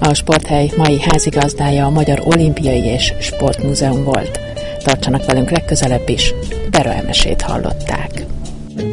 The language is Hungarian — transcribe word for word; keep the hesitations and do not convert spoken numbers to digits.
A sporthely mai házigazdája a Magyar Olimpiai és Sportmúzeum volt. Tartsanak velünk legközelebb is, Bera elmesét hallották.